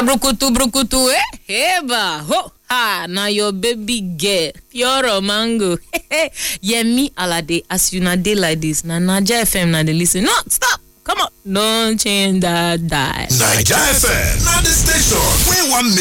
brukutu, Heba, ho, ha, now your baby girl, pure mango. Yemi Alade, as you na day like this, na Naija FM na dey listen. No, stop, come on, don't change that dial. Naija FM, na the station, we want